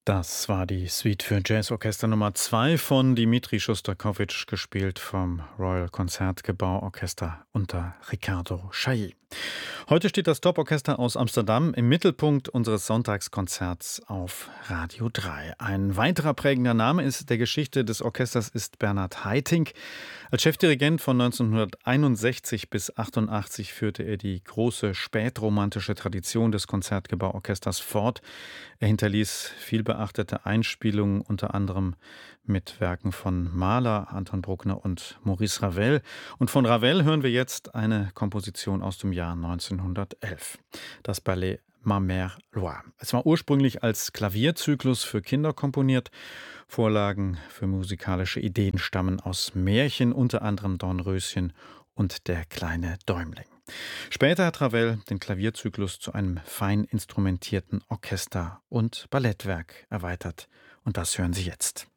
Das war die Suite für Jazzorchester Nummer 2 von Dmitri Schostakowitsch, gespielt vom Royal Konzertgebauorchester unter Riccardo Chailly. Heute steht das Top-Orchester aus Amsterdam im Mittelpunkt unseres Sonntagskonzerts auf Radio 3. Ein weiterer prägender Name ist der Geschichte des Orchesters ist Bernhard Haitink. Als Chefdirigent von 1961 bis 88 führte er die große spätromantische Tradition des Konzertgebauorchesters fort. Er hinterließ vielbeachtete Einspielungen, unter anderem mit Werken von Mahler, Anton Bruckner und Maurice Ravel. Und von Ravel hören wir jetzt eine Komposition aus dem Jahr 1911. Das Ballet Ma Mère Loire. Es war ursprünglich als Klavierzyklus für Kinder komponiert. Vorlagen für musikalische Ideen stammen aus Märchen, unter anderem Dornröschen und Der kleine Däumling. Später hat Ravel den Klavierzyklus zu einem fein instrumentierten Orchester- und Ballettwerk erweitert. Und das hören Sie jetzt.